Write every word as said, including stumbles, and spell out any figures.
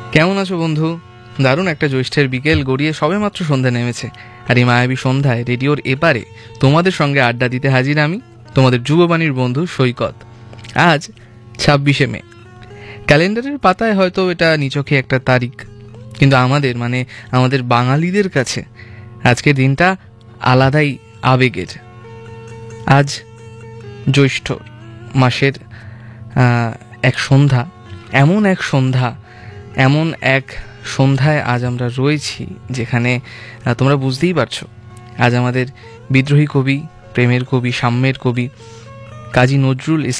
কেমন আছো বন্ধু? দারুণ একটা জ্যৈষ্ঠের বিকেল গড়িয়ে সবেমাত্র সন্ধ্যা নেমেছে, আর এই মায়াবী সন্ধ্যায় রেডিওর এপারে তোমাদের সঙ্গে আড্ডা দিতে হাজির আমি, তোমাদের যুববাণীর বন্ধু সৈকত। আজ ছাব্বিশে মে। ক্যালেন্ডারের পাতায় হয়তো এটা নিছকে একটা তারিখ, কিন্তু আমাদের মানে আমাদের বাঙালিদের কাছে আজকের দিনটা আলাদাই আবেগের। আজ জ্যৈষ্ঠ মাসের আহ, এক সন্ধ্যা, এমন এক সন্ধ্যা এমন এক সন্ধ্যায় আজ আমরা রয়েছি, যেখানে আহ, তোমরা বুঝতেই পারছো, আজ আমাদের বিদ্রোহী কবি, প্রেমের কবি, সাম্যের কবি কাজী নজরুল